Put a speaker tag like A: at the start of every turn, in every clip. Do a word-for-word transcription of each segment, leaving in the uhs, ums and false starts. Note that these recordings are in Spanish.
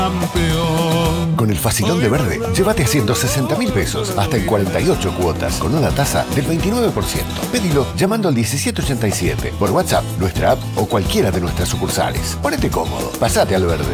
A: Con el facilón de Verde, llévate a ciento sesenta mil pesos, hasta en cuarenta y ocho cuotas, con una tasa del veintinueve por ciento. Pedilo llamando al diecisiete ochenta y siete, por WhatsApp, nuestra app o cualquiera de nuestras sucursales. Ponete cómodo, pasate al Verde.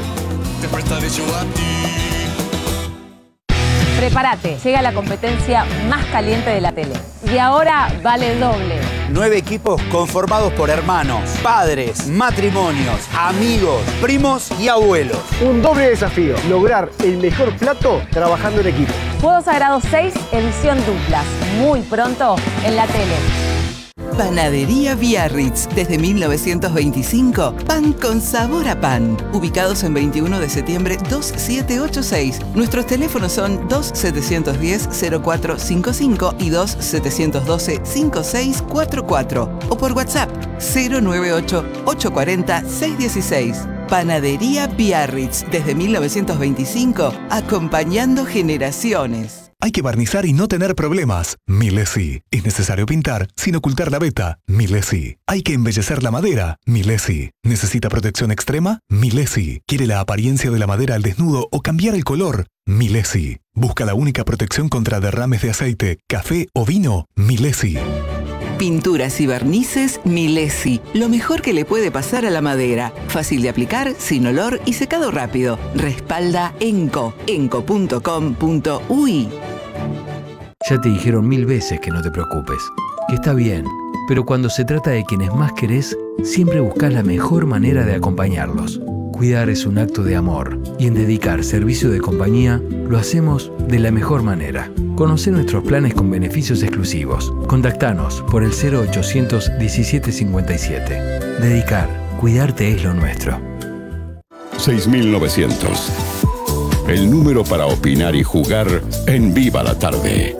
B: Prepárate, llega la competencia más caliente de la tele. Y ahora vale el doble.
C: Nueve equipos conformados por hermanos, padres, matrimonios, amigos, primos y abuelos.
D: Un doble desafío, lograr el mejor plato trabajando en equipo.
B: Fuego Sagrado seis, edición duplas. Muy pronto en la tele.
E: Panadería Biarritz. Desde mil novecientos veinticinco, pan con sabor a pan. Ubicados en veintiuno de septiembre dos siete ocho seis. Nuestros teléfonos son dos siete uno cero cero cuatro cinco cinco y dos siete uno dos cinco seis cuatro cuatro. O por WhatsApp cero nueve ocho ocho cuatro cero seis uno seis. Panadería Biarritz. Desde mil novecientos veinticinco, acompañando generaciones.
F: Hay que barnizar y no tener problemas. Milesi. Es necesario pintar sin ocultar la veta. Milesi. Hay que embellecer la madera. Milesi. ¿Necesita protección extrema? Milesi. ¿Quiere la apariencia de la madera al desnudo o cambiar el color? Milesi. ¿Busca la única protección contra derrames de aceite, café o vino? Milesi.
E: Pinturas y barnices Milesi. Lo mejor que le puede pasar a la madera. Fácil de aplicar, sin olor y secado rápido. Respalda Enco. enco punto com punto uy.
G: Ya te dijeron mil veces que no te preocupes, que está bien, pero cuando se trata de quienes más querés, siempre buscas la mejor manera de acompañarlos. Cuidar es un acto de amor y en Dedicar servicio de compañía lo hacemos de la mejor manera. Conoce nuestros planes con beneficios exclusivos. Contactanos por el cero ochocientos diecisiete cincuenta y siete. Dedicar, cuidarte es lo nuestro.
H: seis mil novecientos. El número para opinar y jugar en Viva la Tarde.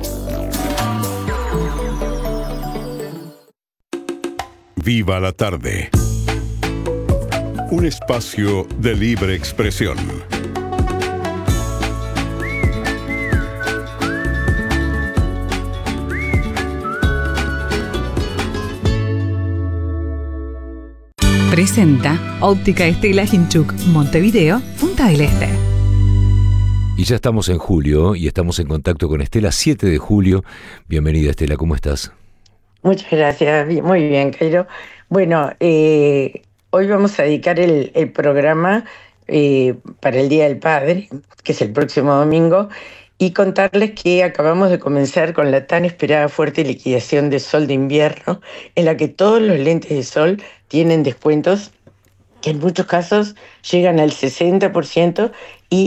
H: Viva la Tarde. Un espacio de libre expresión.
I: Presenta Óptica Estela Hinchuk, Montevideo, Punta del Este.
G: Y ya estamos en julio y estamos en contacto con Estela, siete de julio. Bienvenida, Estela, ¿cómo estás?
J: Muchas gracias, muy bien, Cairo. Bueno, eh, hoy vamos a dedicar el, el programa eh, para el Día del Padre, que es el próximo domingo, y contarles que acabamos de comenzar con la tan esperada fuerte liquidación de sol de invierno, en la que todos los lentes de sol tienen descuentos que en muchos casos llegan al sesenta por ciento y